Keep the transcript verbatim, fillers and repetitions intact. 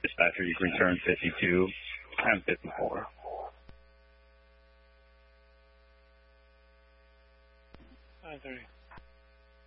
Dispatcher, you can return fifty-two and fifty-four. nine thirty.